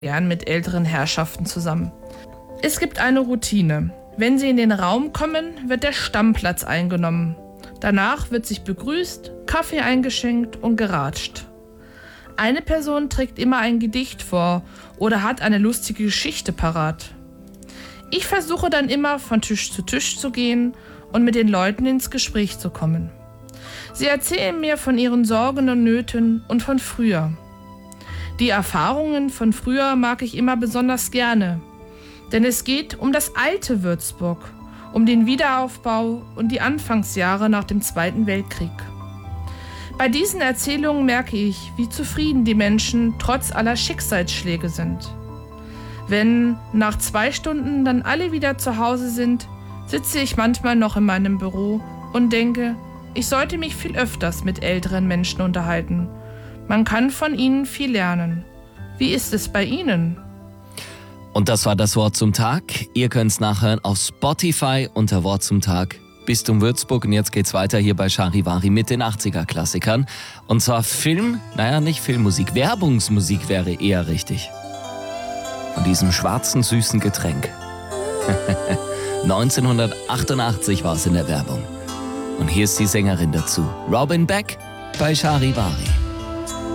gern mit älteren Herrschaften zusammen. Es gibt eine Routine. Wenn sie in den Raum kommen, wird der Stammplatz eingenommen. Danach wird sich begrüßt, Kaffee eingeschenkt und geratscht. Eine Person trägt immer ein Gedicht vor oder hat eine lustige Geschichte parat. Ich versuche dann immer von Tisch zu Tisch zu gehen und mit den Leuten ins Gespräch zu kommen. Sie erzählen mir von ihren Sorgen und Nöten und von früher. Die Erfahrungen von früher mag ich immer besonders gerne, denn es geht um das alte Würzburg, um den Wiederaufbau und die Anfangsjahre nach dem Zweiten Weltkrieg. Bei diesen Erzählungen merke ich, wie zufrieden die Menschen trotz aller Schicksalsschläge sind. Wenn nach 2 Stunden dann alle wieder zu Hause sind, sitze ich manchmal noch in meinem Büro und denke, ich sollte mich viel öfters mit älteren Menschen unterhalten. Man kann von ihnen viel lernen. Wie ist es bei Ihnen? Und das war das Wort zum Tag. Ihr könnt es nachhören auf Spotify unter Wort zum Tag. Bistum Würzburg. Und jetzt geht's weiter hier bei Charivari mit den 80er-Klassikern. Und zwar nicht Filmmusik, Werbungsmusik wäre eher richtig. Von diesem schwarzen, süßen Getränk. 1988 war es in der Werbung. Und hier ist die Sängerin dazu. Robin Beck bei Charivari.